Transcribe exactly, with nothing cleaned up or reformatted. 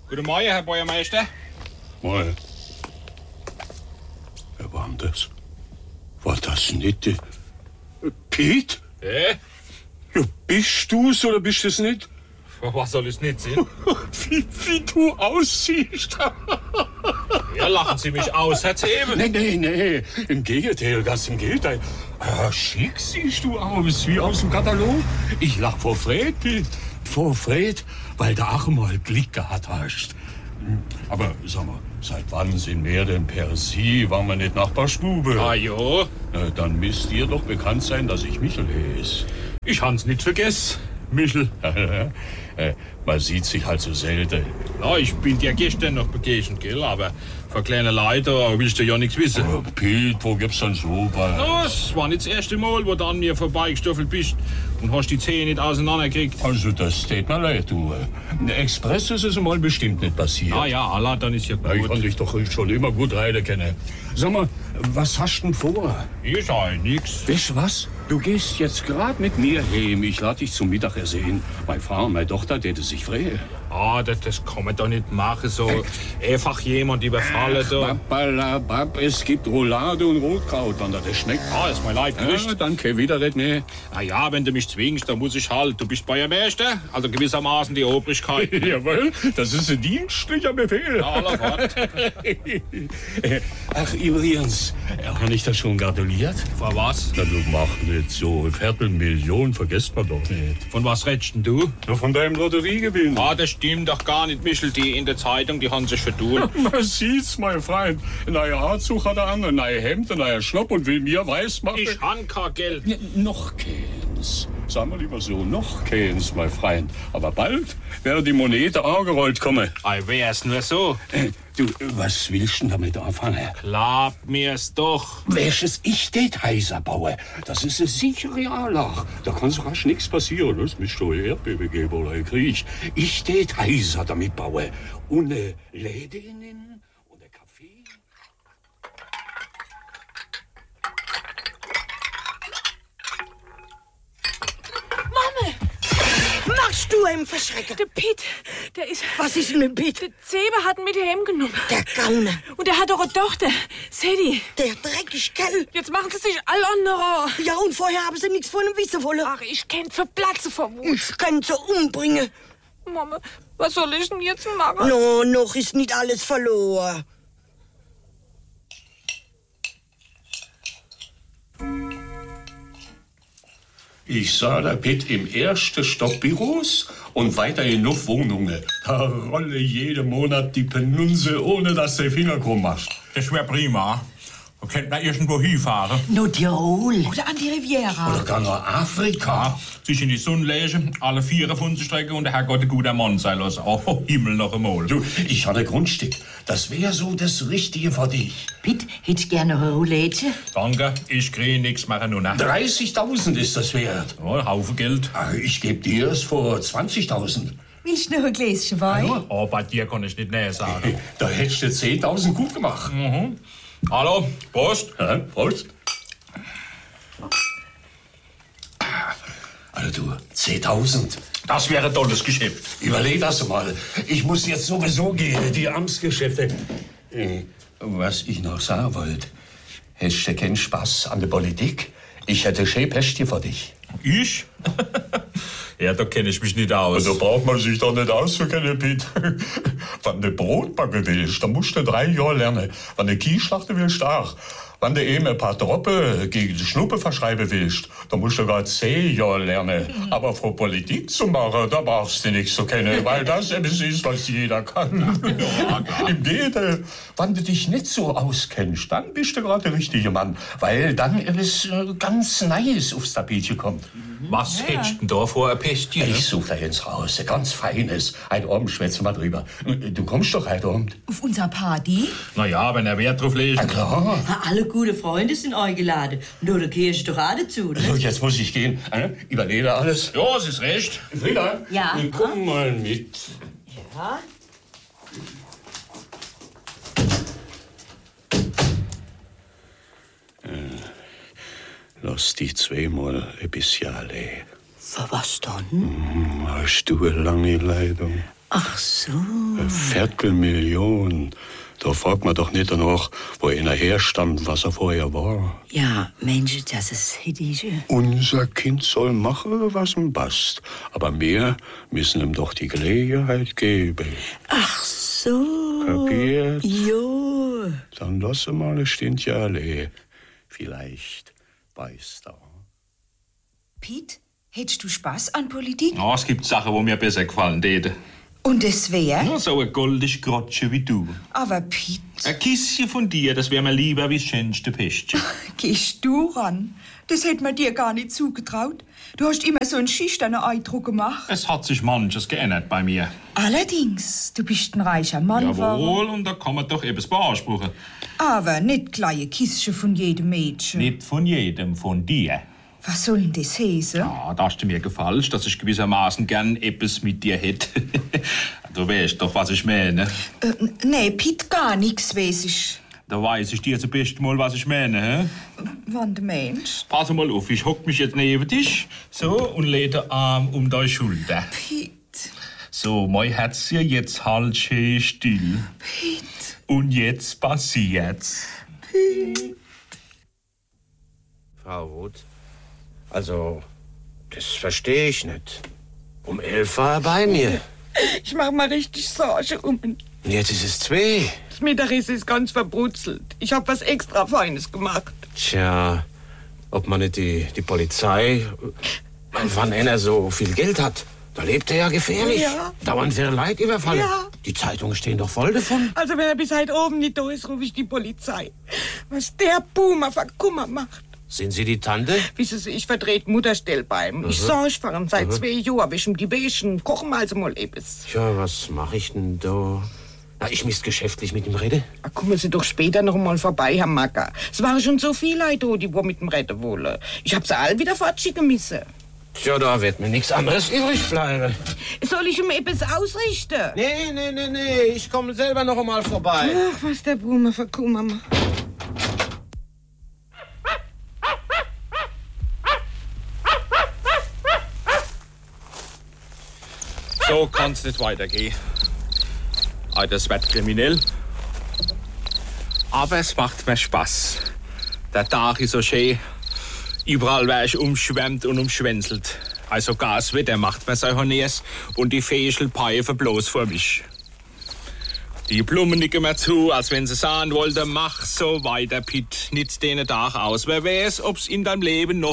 Guten Morgen, Herr Bäuermeister. Moin. Wer war denn das? War das nicht äh, Piet? Hä? Ja, bist du's oder bist du's nicht? Was soll es nicht sehen? wie, wie du aussiehst. Ja, lachen Sie mich aus, Herr Zebe. Nee, nee, nee. Im Gegenteil, ganz im Gegenteil. Ah, schick siehst du aus, wie aus dem Katalog. Ich lach vor Fred, Piet. Vor Fred, weil du auch mal Glück gehabt hast. Aber sag mal, seit wann sind wir denn per Sie? Waren wir nicht Nachbarstube? Ah, jo. Na, dann müsst ihr doch bekannt sein, dass ich Michel heiß. Ich hab's nicht vergessen, Michel. äh, man sieht sich halt so selten. Na, ich bin dir gestern noch begegnet, gell? Aber von kleinen Leiter willst du ja nichts wissen. Oh, Piet, wo gibt's denn so was? Na, das war nicht das erste Mal, wo du an mir vorbeigestoffelt bist und hast die Zähne nicht auseinandergekriegt. Also, das tut mir leid, du. Ein Express ist es mal bestimmt nicht passiert. Ah ja, Allah, dann ist ja gut. Ja, ich konnte dich doch schon immer gut reiten kennen. Sag mal, was hast du denn vor? Ich sag nix. Weißt du was? Du gehst jetzt grad mit mir heim. Ich lade dich zum Mittagessen. Meine Frau und meine Tochter, die sich freuen. Ah, das, das kann man doch nicht machen, so einfach jemand überfallen. So. Babalabab, es gibt Roulade und Rotkraut, wenn das schmeckt. Ah, das ist mein Leibgericht. Ja, danke, wieder nicht mehr. Na ja, wenn du mich zwingst, dann muss ich halt. Du bist Bäuermeister, also gewissermaßen die Obrigkeit. Jawohl, das ist ein dienstlicher Befehl. Ja, aller Gott. Ach, übrigens, habe ich das schon gratuliert? Von was? Na, du mach nicht so. Eine Viertelmillion vergisst man doch nicht. Von was redest denn du? Nur von deinem Lotteriegewinn. Ah, das stimmt doch gar nicht, Michel. Die in der Zeitung, die haben sich vertun. Man sieht's, mein Freund. Ein neuer Anzug hat er an, ein neues Hemd, ein neuer Schlopp und will mir weiß machen. Ich han kein Geld. N noch keins. Sagen wir lieber so, noch keins, mein Freund. Aber bald wäre die Monete angerollt kommen. Ei, wär's nur so. Äh, du, was willst du denn damit anfangen? Glaub mir's doch. Welches ich det Heiser baue, das ist eine sichere Anlage. Da kann so rasch nichts passieren. Es müsste ein Erdbeben geben oder ein Krieg. Ich det Heiser damit baue. Und eine Läde innen und ein Café. Mama! Machst du ihm verschrecken? Der Piet, der ist... Was ist denn mit Piet? Der Zebe hat ihn mit heimgenommen. Der Gauner. Und er hat doch eine Tochter, Sadie. Der dreckig Kerl. Jetzt machen sie sich alle andere. Ja, und vorher haben sie nichts von ihm wissen wollen. Ach, ich kennt für Platze vor Wut. Ich kann sie umbringen. Mama, was soll ich denn jetzt machen? No, noch ist nicht alles verloren. Ich sah da Pitt im ersten Stock Büros und weiterhin noch Wohnungen. Da rolle jeden Monat die Penunse, ohne dass der Finger krumm machst. Das wär prima. Da könnte man irgendwo hinfahren. No Tirol. Oder an die Riviera. Oder gar nach Afrika. Sich in die Sonne legen, alle vier von sich strecken und der Herrgott ein guter Mann sein lassen. Oh, Himmel noch einmal. Du, ich hatte Grundstück. Das wäre so das Richtige für dich. Pitt, hättest gerne eine Roulette? Danke, ich krieg nix mehr nur nach. dreißigtausend ist das wert. Oh, ein Haufen Geld. Ach, ich gebe dir es vor zwanzigtausend. Willst du noch ein Gläschen Wein? Oh, bei dir kann ich nicht näher sagen. Da hättest du zehntausend gut gemacht. Mhm. Hallo, Prost. Ja, Prost. Also du, zehntausend. Das wäre ein tolles Geschäft. Überleg das mal. Ich muss jetzt sowieso gehen, die Amtsgeschäfte. Äh, was ich noch sagen wollte. Hast du keinen Spaß an der Politik? Ich hätte schön Pest für dich. Ich? Ja, da kenne ich mich nicht aus. Da braucht man sich doch nicht auszukennen, Piet. Wenn du Brot backen willst, dann musst du drei Jahre lernen. Wenn du Kies schlachten willst, auch. Wenn du eben ein paar Tropfen gegen die Schnuppe verschreiben willst, dann musst du gerade zehn Jahre lernen. Mhm. Aber für Politik zu machen, da brauchst du nichts zu kennen, weil das etwas ist, was jeder kann. Ja, im Gegenteil, wenn du dich nicht so auskennst, dann bist du gerade der richtige Mann, weil dann etwas ganz Neues aufs Tapet kommt. Was ja. hättest du denn da vor ein Pestchen? Ich suche da jetzt raus, ein ganz feines. Heute Abend schwätzen wir drüber. Du kommst doch heute Abend. Auf unserer Party? Na ja, wenn er Wert drauf legt. Na klar. Ha, alle gute Freunde sind eingeladen. Nur der Kirche doch auch dazu, ne? So, jetzt muss ich gehen. Äh? Überlege alles. Ja, es ist recht. Frieda, ja. komm mal mit. Ja. Lass dich zweimal ein bisschen allein. Für was dann? Hm, hast du eine lange Leitung? Ach so. Eine Viertelmillion. Da fragt man doch nicht danach, wo einer herstammt, was er vorher war. Ja, Mensch, das ist hideous. Unser Kind soll machen, was ihm passt. Aber wir müssen ihm doch die Gelegenheit geben. Ach so. Kapiert? Jo. Dann lass mal ein Stündchen allein. Vielleicht beißt er. Piet, hättest du Spaß an Politik? Ja, es gibt Sachen, die mir besser gefallen täten. Und es wär? Ja, so ein goldiges Grotche wie du. Aber Piet, Ein Kisschen von dir, das wär mir lieber wie das schönste Pestchen. gehst du ran? Das hätt man dir gar nicht zugetraut. Du hast immer so einen schüchternen Eindruck gemacht. Es hat sich manches geändert bei mir. Allerdings, du bist ein reicher Mann. Jawohl, und da kann man doch etwas beanspruchen. Aber nicht kleine Kistchen von jedem Mädchen. Nicht von jedem, von dir. Was soll denn das heißen? Ja, da hast du mir gefallen, dass ich gewissermaßen gern etwas mit dir hätte. Du weißt doch, was ich meine. Äh, nee, Piet, gar nichts, weiß ich. Da weiß ich dir zum besten Mal, was ich meine. Hä? Wann der Mensch? Pass mal auf, ich hock mich jetzt neben dich so, und lege den Arm um deine Schulter. Piet. So, mein Herzchen, jetzt halt schön still. Piet. Und jetzt passiert's. Piet. Frau Roth, also, das verstehe ich nicht. Um elf war er bei mir. Ich mach mal richtig Sorge um ihn. Und jetzt ist es zwei. Das Mittagessen ist ganz verbrutzelt. Ich hab was extra Feines gemacht. Tja, ob man nicht die, die Polizei, wann einer so viel Geld hat, da lebt er ja gefährlich. Ja. Dauernd wäre Leid überfallen. Ja. Die Zeitungen stehen doch voll davon. Also wenn er bis heute oben nicht da ist, rufe ich die Polizei. Was der Boomer für Kummer macht. Sind Sie die Tante? Wissen Sie, ich vertrete Mutterstell bei ihm. Ich sorge für ihn. Seit zwei Jahren wisch ihm die Wäschen. Kochen also mal etwas. Tja, was mache ich denn da? Na, ich müsste geschäftlich mit ihm reden. Ah, kommen Sie doch später noch mal vorbei, Herr Macker. Es waren schon so viele Leute da, die wo mit ihm reden wollen. Ich hab sie alle wieder fortschicken müssen. Tja, da wird mir nichts anderes übrig bleiben. Soll ich ihm etwas ausrichten? Nee, nee, nee, nee, ich komme selber noch einmal vorbei. Ach, was der Boomer für Kummer macht. So kann's nicht weitergehen. Ah, das wird kriminell. Aber es macht mir Spaß. Der Tag ist so schön. Überall wär ich umschwemmt und umschwänzelt. Also gar das Wetter macht mir so Honors und die Fäschelpfeife bloß vor mich. Die Blumen nicken mir zu, als wenn sie sagen wollte, mach so weiter, Piet. Nützt den Tag aus. Wer weiß, ob's in deinem Leben noch